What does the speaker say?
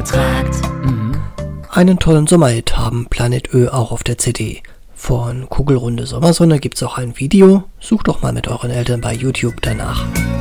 vertragt. Einen tollen Sommerhit haben Planet Ö auch auf der CD. Von Kugelrunde Sommersonne gibt's auch ein Video. Sucht doch mal mit euren Eltern bei YouTube danach.